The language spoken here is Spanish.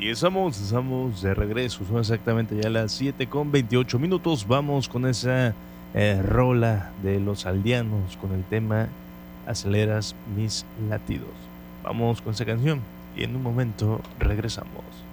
Y estamos de regreso, son exactamente ya las 7:28 minutos. Vamos con esa rola de los aldeanos con el tema Aceleras mis latidos. Vamos con esa canción y en un momento regresamos.